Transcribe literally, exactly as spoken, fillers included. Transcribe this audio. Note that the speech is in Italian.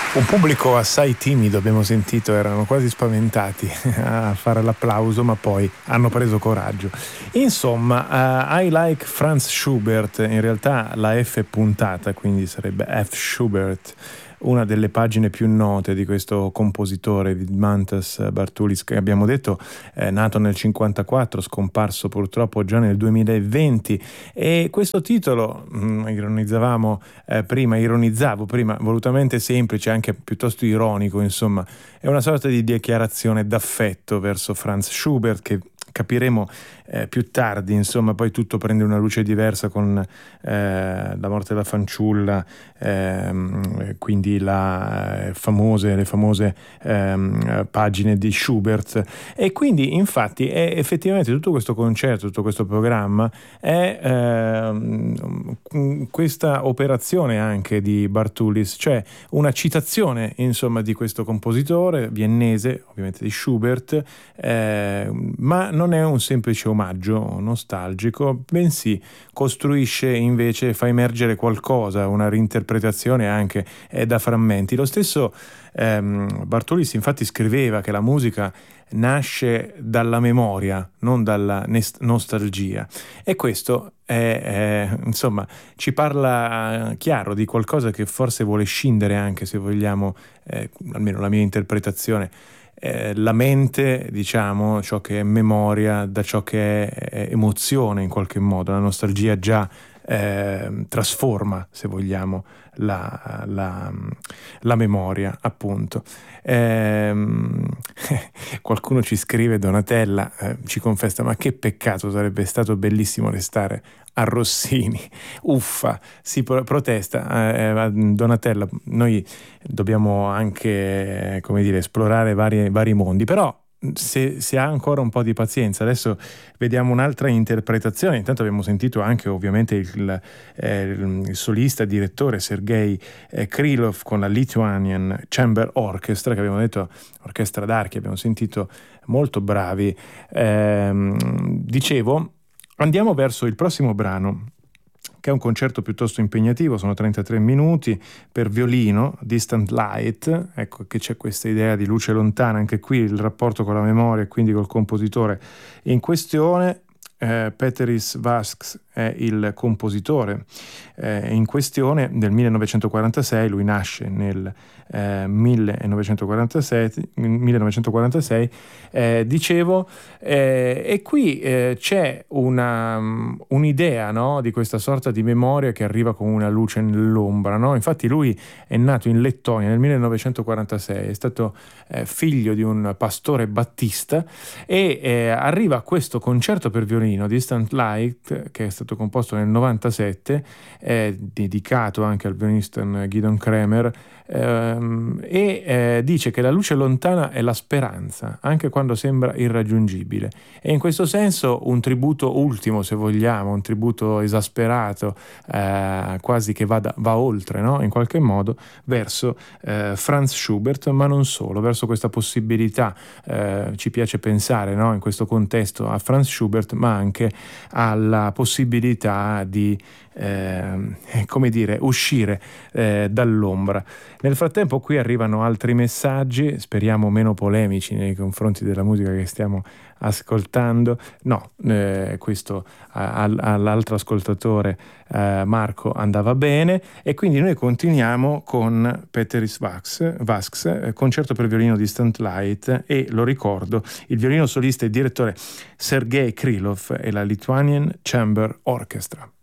Un pubblico assai timido, abbiamo sentito, erano quasi spaventati a fare l'applauso, ma poi hanno preso coraggio. Insomma, uh, I like Franz Schubert, in realtà la F è puntata, quindi sarebbe F. Schubert, una delle pagine più note di questo compositore, Vidmantas Bartulis, che abbiamo detto è nato nel cinquantaquattro, scomparso purtroppo già nel duemilaventi, e questo titolo, mh, ironizzavamo eh, prima, ironizzavo prima, volutamente semplice, anche piuttosto ironico, insomma, è una sorta di dichiarazione d'affetto verso Franz Schubert, che capiremo eh, più tardi, insomma, poi tutto prende una luce diversa con eh, la morte della fanciulla, ehm, quindi la, eh, famose, le famose ehm, pagine di Schubert, e quindi infatti è effettivamente tutto questo concerto, tutto questo programma è ehm, questa operazione anche di Bartulis, cioè una citazione, insomma, di questo compositore viennese, ovviamente di Schubert, eh, ma non è un semplice omaggio nostalgico, bensì costruisce invece, fa emergere qualcosa, una reinterpretazione anche eh, da frammenti. Lo stesso ehm, Bartulis infatti scriveva che la musica nasce dalla memoria, non dalla nest- nostalgia, e questo è, è, insomma, ci parla chiaro di qualcosa che forse vuole scindere anche, se vogliamo, eh, almeno la mia interpretazione, Eh, la mente, diciamo, ciò che è memoria, da ciò che è, è emozione in qualche modo. La nostalgia già eh, trasforma, se vogliamo, la, la, la memoria, appunto. Ehm, qualcuno ci scrive, Donatella, eh, ci confessa: ma che peccato, sarebbe stato bellissimo restare a Rossini. Uffa, si pro- protesta eh, Donatella. Noi dobbiamo anche, eh, come dire, esplorare vari, vari mondi, però se si ha ancora un po' di pazienza, adesso vediamo un'altra interpretazione. Intanto abbiamo sentito anche ovviamente il, eh, il solista, direttore Sergei eh, Krylov con la Lithuanian Chamber Orchestra, che abbiamo detto orchestra d'archi, abbiamo sentito molto bravi. Ehm, dicevo, andiamo verso il prossimo brano, che è un concerto piuttosto impegnativo, sono trentatré minuti per violino, Distant Light. Ecco che c'è questa idea di luce lontana, anche qui il rapporto con la memoria e quindi col compositore in questione. eh, Peteris Vasks è il compositore eh, in questione. Del millenovecentoquarantasei, lui nasce nel eh, millenovecentoquarantasei, millenovecentoquarantasei eh, dicevo, eh, e qui eh, c'è una, um, un'idea, no, di questa sorta di memoria che arriva come una luce nell'ombra, no? Infatti lui è nato in Lettonia nel millenovecentoquarantasei, è stato eh, figlio di un pastore battista, e eh, arriva a questo concerto per violino, Distant Light, che è stato composto nel novantasette, è dedicato anche al violinista Gidon Kremer, ehm, e eh, dice che la luce lontana è la speranza, anche quando sembra irraggiungibile. E in questo senso un tributo ultimo, se vogliamo, un tributo esasperato, eh, quasi che vada, va oltre, no? In qualche modo, verso eh, Franz Schubert, ma non solo, verso questa possibilità, eh, ci piace pensare, no, in questo contesto a Franz Schubert, ma anche alla possibilità di eh, come dire, uscire eh, dall'ombra. Nel frattempo qui arrivano altri messaggi, speriamo meno polemici nei confronti della musica che stiamo ascoltando. No, eh, questo a, a, all'altro ascoltatore eh, Marco andava bene, e quindi noi continuiamo con Peteris Vasks, Vasks eh, concerto per violino Distant Light, e lo ricordo, il violino solista e direttore Sergei Krylov e la Lithuanian Chamber Orchestra.